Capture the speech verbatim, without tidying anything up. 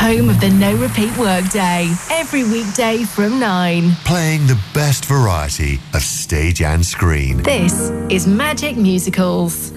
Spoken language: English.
home of the no repeat workday. Every weekday from nine. Playing the best variety of stage and screen. This is Magic Musicals.